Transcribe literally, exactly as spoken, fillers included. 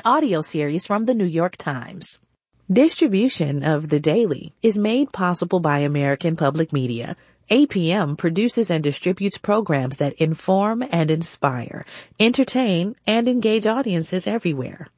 audio series from the New York Times. Distribution of The Daily is made possible by American Public Media. A P M produces and distributes programs that inform and inspire, entertain, and engage audiences everywhere.